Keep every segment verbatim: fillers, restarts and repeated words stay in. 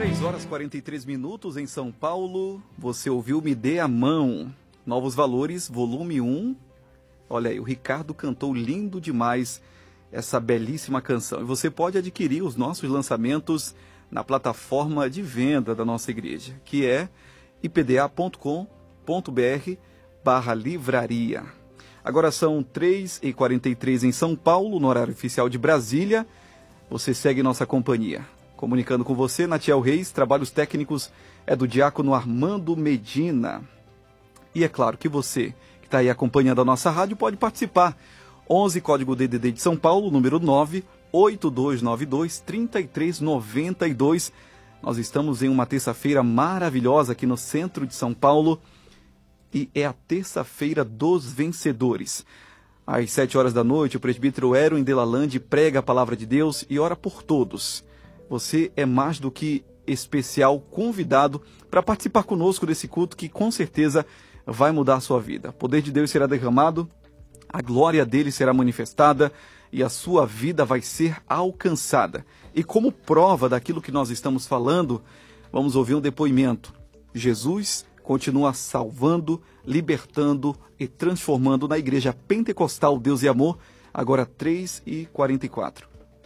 três horas e quarenta e três minutos em São Paulo. Você ouviu Me Dê a Mão, Novos Valores, volume um. Olha aí, o Ricardo cantou lindo demais essa belíssima canção. E você pode adquirir os nossos lançamentos na plataforma de venda da nossa igreja, que é ipda ponto com ponto br barra livraria. Agora são três e quarenta e três em São Paulo, no horário oficial de Brasília. Você segue nossa companhia. Comunicando com você, Natiel Reis, trabalhos técnicos é do diácono Armando Medina. E é claro que você, que está aí acompanhando a nossa rádio, pode participar. onze, código D D D de São Paulo, número nove oito dois nove dois, três três nove dois. Nós estamos em uma terça-feira maravilhosa aqui no centro de São Paulo. E é a terça-feira dos vencedores. Às sete horas da noite, o presbítero Erwin Delalande prega a palavra de Deus e ora por todos. Você é mais do que especial convidado para participar conosco desse culto que com certeza vai mudar a sua vida. O poder de Deus será derramado, a glória dele será manifestada e a sua vida vai ser alcançada. E como prova daquilo que nós estamos falando, vamos ouvir um depoimento. Jesus continua salvando, libertando e transformando na Igreja Pentecostal Deus e Amor, agora três e quarenta e quatro.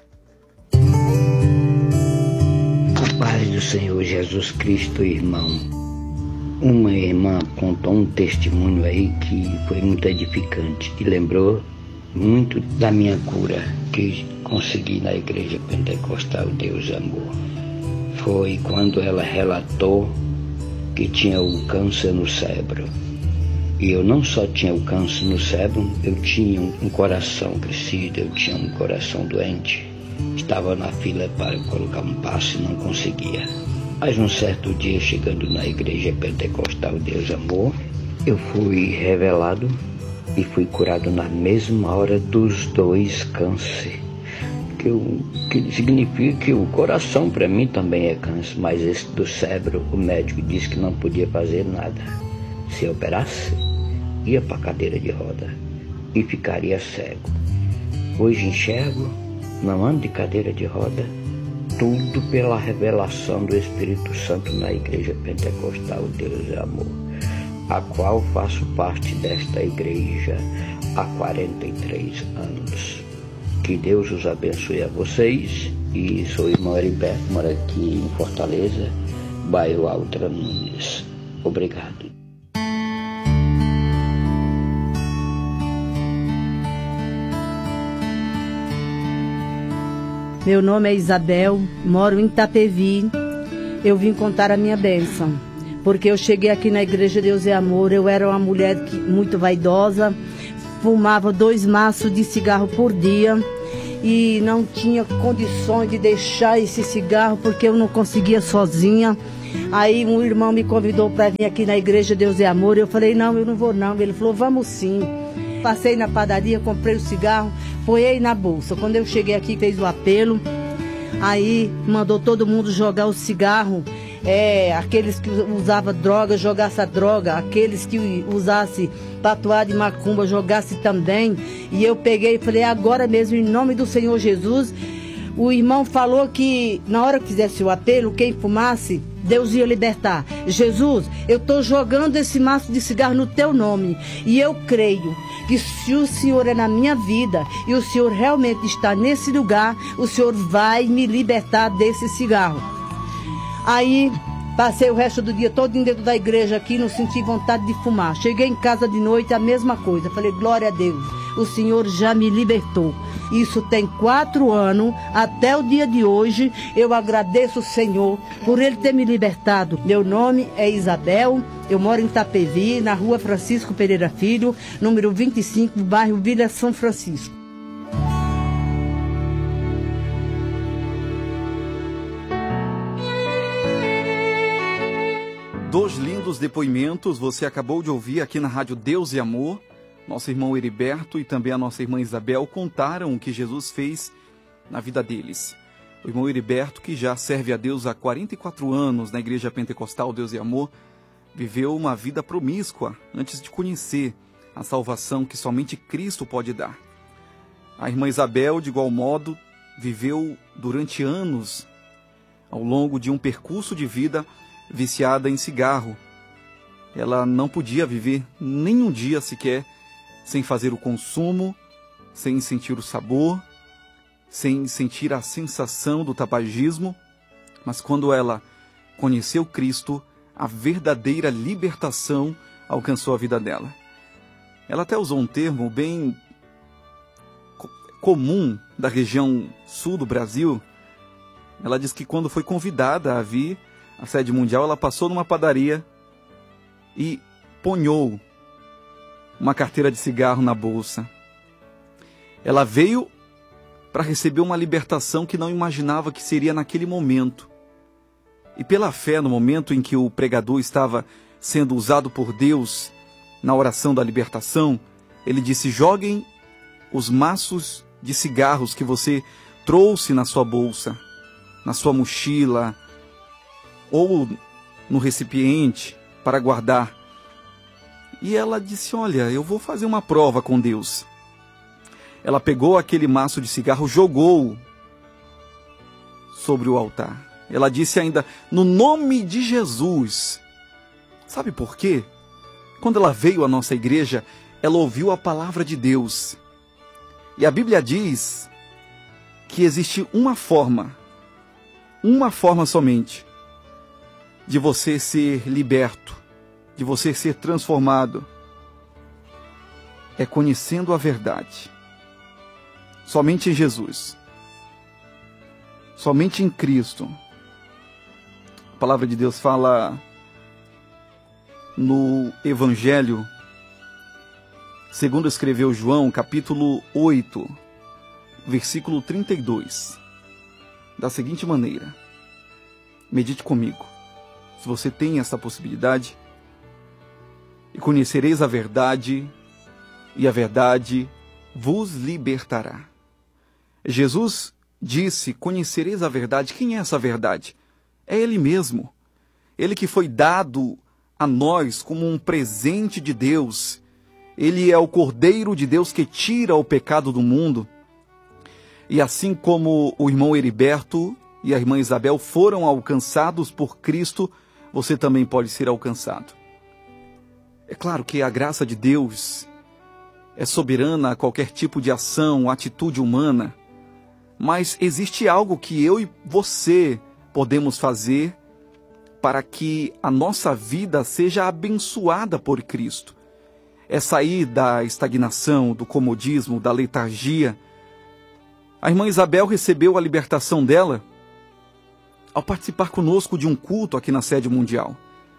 A paz do Senhor Jesus Cristo, irmão. Uma irmã contou um testemunho aí que foi muito edificante e lembrou muito da minha cura que consegui na Igreja Pentecostal Deus e Amor. Foi quando ela relatou que tinha um câncer no cérebro. E eu não só tinha o câncer no cérebro, eu tinha um coração crescido, eu tinha um coração doente. Estava na fila para colocar um passo e não conseguia. Mas um certo dia, chegando na Igreja Pentecostal Deus Amor, eu fui revelado e fui curado na mesma hora dos dois cânceres. Que, eu, que significa que o coração para mim também é câncer, mas esse do cérebro, o médico disse que não podia fazer nada. Se operasse, ia para a cadeira de roda e ficaria cego. Hoje enxergo, não ando de cadeira de roda, tudo pela revelação do Espírito Santo na Igreja Pentecostal Deus é Amor, a qual faço parte desta igreja há quarenta e três anos. Que Deus os abençoe a vocês. E sou o irmão Heriberto, moro aqui em Fortaleza, bairro Altra Nunes. Obrigado. Meu nome é Isabel, moro em Itapevi. Eu vim contar a minha bênção, porque eu cheguei aqui na Igreja Deus é Amor. Eu era uma mulher que, muito vaidosa, fumava dois maços de cigarro por dia e não tinha condições de deixar esse cigarro porque eu não conseguia sozinha. Aí um irmão me convidou para vir aqui na Igreja Deus é Amor. Eu falei, não, eu não vou não. Ele falou, vamos sim. Passei na padaria, comprei o cigarro, põe na bolsa. Quando eu cheguei aqui, fez o apelo, aí mandou todo mundo jogar o cigarro. É, aqueles que usavam droga, jogasse a droga. Aqueles que usassem tatuagem de macumba, jogasse também. E eu peguei e falei, agora mesmo, em nome do Senhor Jesus. O irmão falou que na hora que fizesse o apelo, quem fumasse, Deus ia libertar. Jesus, eu estou jogando esse maço de cigarro no teu nome. E eu creio que se o Senhor é na minha vida e o Senhor realmente está nesse lugar, o Senhor vai me libertar desse cigarro. Aí passei o resto do dia todo dentro da igreja aqui, não senti vontade de fumar. Cheguei em casa de noite, a mesma coisa. Falei, glória a Deus, o Senhor já me libertou. Isso tem quatro anos, até o dia de hoje. Eu agradeço o Senhor por Ele ter me libertado. Meu nome é Isabel, eu moro em Itapevi, na rua Francisco Pereira Filho, número vinte e cinco, bairro Vila São Francisco. Dois lindos depoimentos você acabou de ouvir aqui na Rádio Deus e Amor. Nosso irmão Heriberto e também a nossa irmã Isabel contaram o que Jesus fez na vida deles. O irmão Heriberto, que já serve a Deus há quarenta e quatro anos na Igreja Pentecostal Deus e Amor, viveu uma vida promíscua antes de conhecer a salvação que somente Cristo pode dar. A irmã Isabel, de igual modo, viveu durante anos ao longo de um percurso de vida viciada em cigarro. Ela não podia viver nem um dia sequer sem fazer o consumo, sem sentir o sabor, sem sentir a sensação do tabagismo. Mas quando ela conheceu Cristo, a verdadeira libertação alcançou a vida dela. Ela até usou um termo bem comum da região sul do Brasil. Ela diz que quando foi convidada a vir à sede mundial, ela passou numa padaria e ponhou uma carteira de cigarro na bolsa. Ela veio para receber uma libertação que não imaginava que seria naquele momento. E pela fé, no momento em que o pregador estava sendo usado por Deus na oração da libertação, ele disse: joguem os maços de cigarros que você trouxe na sua bolsa, na sua mochila ou no recipiente para guardar. E ela disse: olha, eu vou fazer uma prova com Deus. Ela pegou aquele maço de cigarro, jogou sobre o altar. Ela disse ainda: no nome de Jesus. Sabe por quê? Quando ela veio à nossa igreja, ela ouviu a palavra de Deus. E a Bíblia diz que existe uma forma, uma forma somente, de você ser liberto, de você ser transformado. É conhecendo a verdade. Somente em Jesus. Somente em Cristo. A palavra de Deus fala no Evangelho, segundo escreveu João, capítulo oito, versículo trinta e dois, da seguinte maneira. Medite comigo, se você tem essa possibilidade. E conhecereis a verdade, e a verdade vos libertará. Jesus disse: conhecereis a verdade. Quem é essa verdade? É Ele mesmo. Ele que foi dado a nós como um presente de Deus. Ele é o Cordeiro de Deus que tira o pecado do mundo. E assim como o irmão Heriberto e a irmã Isabel foram alcançados por Cristo, você também pode ser alcançado. É claro que a graça de Deus é soberana a qualquer tipo de ação, atitude humana, mas existe algo que eu e você podemos fazer para que a nossa vida seja abençoada por Cristo. É sair da estagnação, do comodismo, da letargia. A irmã Isabel recebeu a libertação dela ao participar conosco de um culto aqui na sede mundial.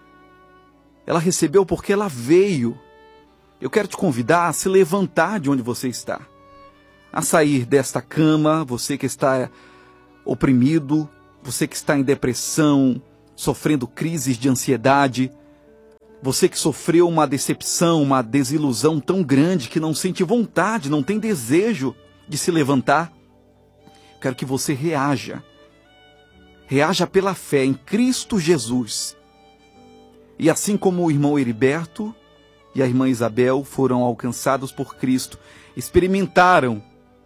Ela recebeu porque ela veio. Eu quero te convidar a se levantar de onde você está, a sair desta cama, você que está oprimido, você que está em depressão, sofrendo crises de ansiedade, você que sofreu uma decepção, uma desilusão tão grande que não sente vontade, não tem desejo de se levantar. Quero que você reaja. Reaja pela fé em Cristo Jesus. E assim como o irmão Heriberto e a irmã Isabel foram alcançados por Cristo, experimentaram,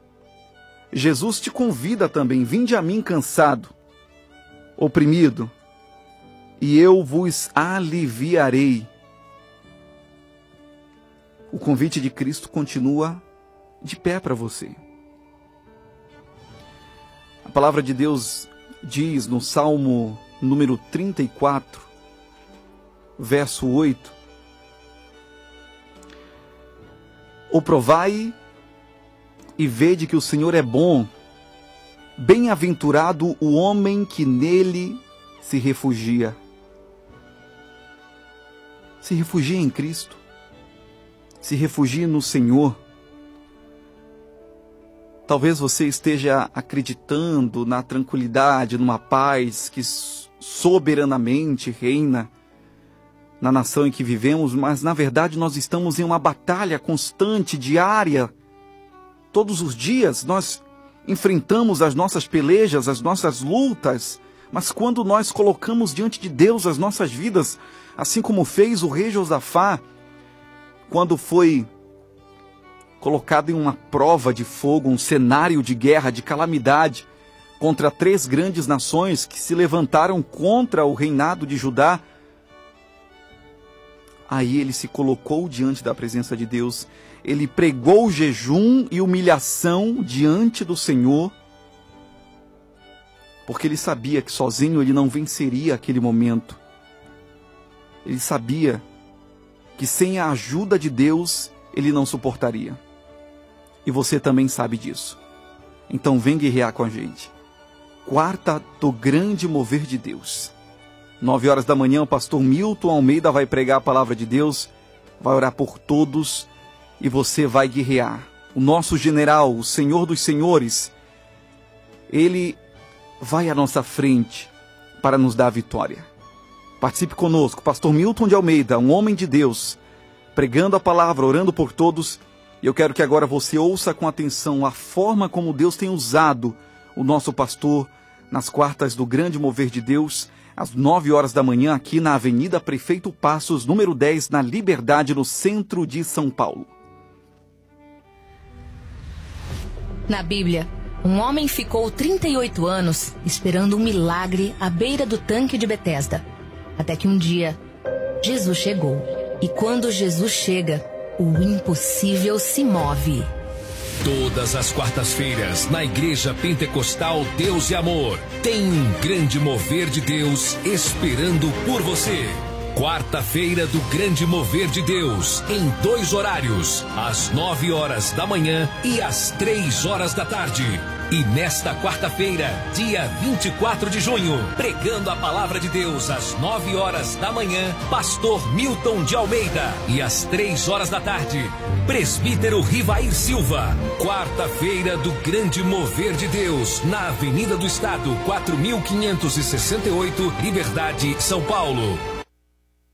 Jesus te convida também: vinde a mim cansado, oprimido, e eu vos aliviarei. O convite de Cristo continua de pé para você. A palavra de Deus diz no Salmo número trinta e quatro, verso oito: O provai e vede que o Senhor é bom, bem-aventurado o homem que nele se refugia. Se refugie em Cristo, se refugie no Senhor. Talvez você esteja acreditando na tranquilidade, numa paz que soberanamente reina na nação em que vivemos, mas na verdade nós estamos em uma batalha constante, diária. Todos os dias nós enfrentamos as nossas pelejas, as nossas lutas, mas quando nós colocamos diante de Deus as nossas vidas, assim como fez o rei Josafá, quando foi colocado em uma prova de fogo, um cenário de guerra, de calamidade, contra três grandes nações que se levantaram contra o reinado de Judá. Aí ele se colocou diante da presença de Deus, ele pregou jejum e humilhação diante do Senhor, porque ele sabia que sozinho ele não venceria aquele momento. Ele sabia que sem a ajuda de Deus ele não suportaria. E você também sabe disso. Então vem guerrear com a gente. Quarta do grande mover de Deus. Nove horas da manhã, o pastor Milton Almeida vai pregar a palavra de Deus, vai orar por todos e você vai guerrear. O nosso general, o Senhor dos Senhores, ele vai à nossa frente para nos dar a vitória. Participe conosco, pastor Milton de Almeida, um homem de Deus, pregando a palavra, orando por todos. E eu quero que agora você ouça com atenção a forma como Deus tem usado o nosso pastor nas quartas do grande mover de Deus, às nove horas da manhã, aqui na Avenida Prefeito Passos, número dez, na Liberdade, no centro de São Paulo. Na Bíblia, um homem ficou trinta e oito anos esperando um milagre à beira do tanque de Betesda. Até que um dia, Jesus chegou. E quando Jesus chega, o impossível se move. Todas as quartas-feiras, na Igreja Pentecostal Deus e Amor, tem um grande mover de Deus esperando por você. Quarta-feira do Grande Mover de Deus, em dois horários, às nove horas da manhã e às três horas da tarde. E nesta quarta-feira, dia vinte e quatro de junho, pregando a palavra de Deus às nove horas da manhã, pastor Milton de Almeida. E às três horas da tarde, presbítero Rivair Silva. Quarta-feira do Grande Mover de Deus, na Avenida do Estado, quatro mil quinhentos e sessenta e oito, Liberdade, São Paulo.